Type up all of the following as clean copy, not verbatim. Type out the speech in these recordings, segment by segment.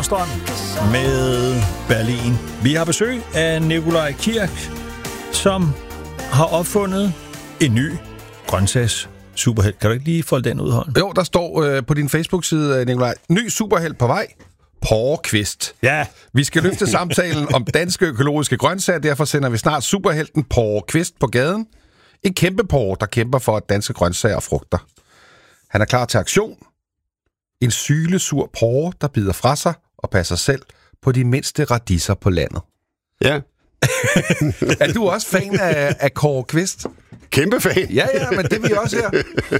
Nordstrøm med Berlin. Vi har besøg af Nikolaj Kirk, som har opfundet en ny grøntsags superhelt. Kan du ikke lige folde den ud, Holm? Jo, der står på din Facebook-side, Nikolaj, ny superhelt på vej. Porre Kvist. Ja. Vi skal løfte samtalen om danske økologiske grøntsager, derfor sender vi snart superhelten Porre Kvist på gaden. En kæmpe porre, der kæmper for danske grøntsager og frugter. Han er klar til aktion. En sylesur porre, der bider fra sig og passer selv på de mindste radiser på landet. Ja. Er du også fan af Kåre Kvist? Kæmpe fan. Ja, men det er vi også her.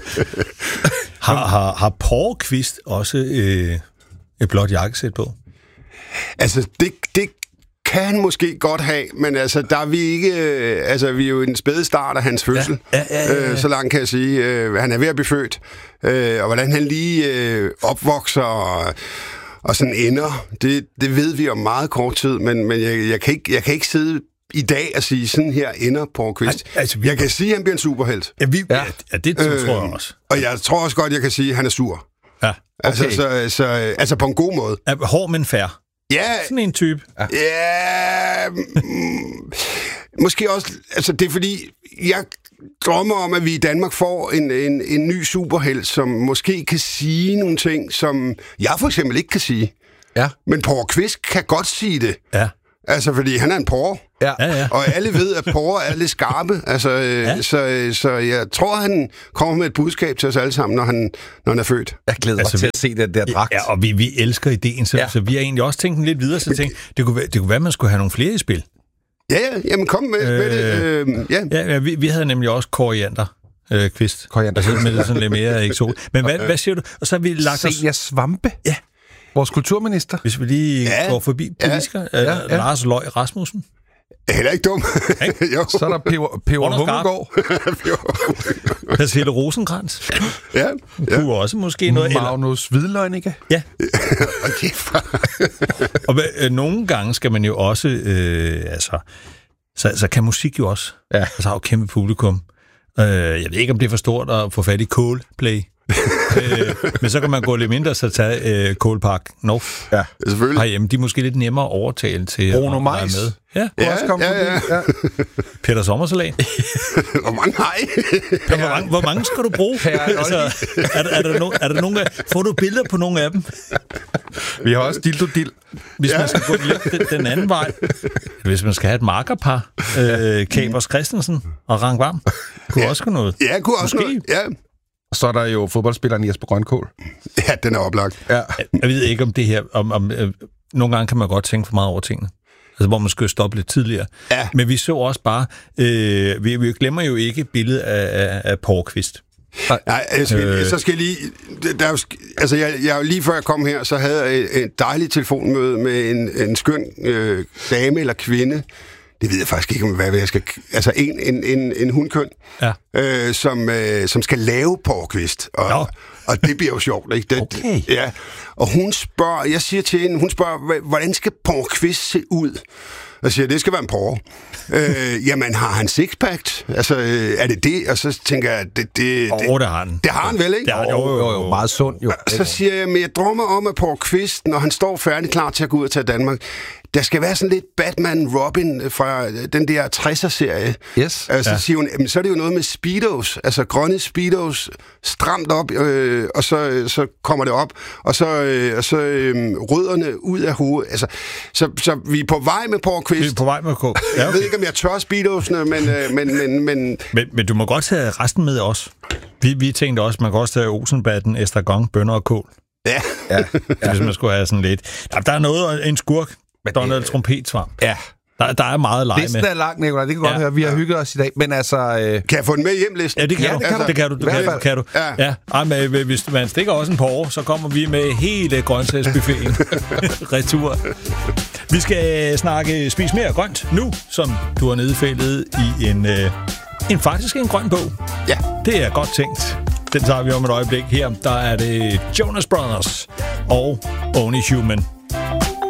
Har Porre Kvist også et blåt jakkesæt på? Altså, det kan han måske godt have, men altså, der er vi ikke... vi er jo i den spæde start af hans fødsel. Ja. Så langt kan jeg sige. Han er ved at blive født. Og hvordan han lige opvokser og sådan ender, det ved vi om meget kort tid, men jeg kan ikke sidde i dag og sige, sådan her ender Porre Kvist. Jeg kan sige, at han bliver en superhelt. Ja, det tror jeg også. Og jeg tror også godt, jeg kan sige, at han er sur. Ja, okay. Altså på en god måde. Hård, men fair. Ja. Sådan en type. Ja. Måske også... Altså, det er fordi, jeg drømmer om, at vi i Danmark får en ny superhelt, som måske kan sige nogle ting, som jeg for eksempel ikke kan sige. Ja. Men Porre Kvist kan godt sige det. Ja. Altså, fordi han er en porre. Ja. Og alle ved, at porre er lidt skarpe. Altså, så jeg tror, han kommer med et budskab til os alle sammen, når han er født. Jeg glæder mig til at se den der dragt. Ja, og vi elsker ideen, så vi har egentlig også tænkt lidt videre, så tænkte, det kunne være, at man skulle have nogle flere i spil. Ja, jamen kom med det. Ja, vi havde nemlig også koriander. Kvist. Koriander. Altså med det sådan lidt mere eksotisk. Men hvad siger du? Og så har vi lagt os... Senja Svampe? Ja. Vores kulturminister. Hvis vi lige går forbi politikere. Lars Løj Rasmussen. Heller ikke dum. Så er der Peber Hummelgaard. Pernille Rosenkrantz. Ja. Kunne også måske noget. Magnus Hvidløjnicke. Ja. Og nogle gange skal man jo også... Så kan musik jo også. Ja. Altså har jo kæmpe publikum. Jeg ved ikke, om det er for stort at få fat i Coldplay. Men så kan man gå lidt mindre, så tage Coldpark North. Ja, selvfølgelig. Herhjemme, de er måske lidt nemmere overtale til Bruno at være med. Ja. Ja. Peter Sommersalat. Hvor mange har I? Hvor mange skal du bruge? Altså, er der nogen af... Får du billeder på nogle af dem? Vi har også Dildo Dill. Hvis man skal gå den anden vej. Hvis man skal have et markerpar. Kapers Christensen og Rang Varm. Kunne også gå noget. Ja, kunne også noget. Ja. Så er der jo fodboldspilleren Jesper Grønkål. Ja, den er oplagt. Ja. Jeg ved ikke om det her... nogle gange kan man godt tænke for meget over tingene. Altså, hvor man skal stoppe lidt tidligere. Ja. Men vi så også bare... vi glemmer jo ikke billedet af Porre Kvist. Nej, så skal jeg lige... Jeg lige før jeg kom her, så havde jeg et dejligt telefonmøde med en skøn dame eller kvinde. Det ved jeg faktisk ikke, hvad jeg skal... Altså, en hundkøn, som skal lave Porre Kvist. Og det bliver jo sjovt, ikke? Okay. Ja. Og hun spørger... Jeg siger til hende, hun spørger, hvordan skal Porre Kvist se ud? Og siger, det skal være en porre. Jamen, har han sixpack? Altså, er det det? Og så tænker jeg, det har han. Det har han vel, ikke? Jo, meget sund, jo. Så siger jeg, men jeg drømmer om, at Porre Kvist, når han står færdig klar til at gå ud og tage Danmark, der skal være sådan lidt Batman-Robin fra den der 60'er-serie. Yes. Så siger hun, jamen, så er det jo noget med speedos, altså grønne speedos, stramt op, og så kommer det op, og så rødderne ud af hovedet. Altså, så vi er på vej med Porre Kvist. Vi er på vej med K. Ja, okay. Jeg ved ikke, om jeg tør speedosene, men du må godt tage resten med os. Vi tænkte også, man kan også tage Olsenbatten, estragon, bønner og kål. Ja. Hvis man skulle have sådan lidt. Der er noget, en skurk, Donald Trompetsvamp. Ja. Der er meget lege med. Listen er lang, Nicolaj. Det kan godt høre. Vi har hygget os i dag. Men altså... Kan jeg få den med hjem, listen? Ja, det kan du. Ja. Ej, men hvis man stikker også en porre, så kommer vi med hele grøntsagsbuffeten. Retur. Vi skal snakke Spis mere grønt nu, som du har nedfældet i faktisk en grøn bog. Ja. Det er godt tænkt. Den tager vi om et øjeblik her. Der er det Jonas Brothers og Only Human.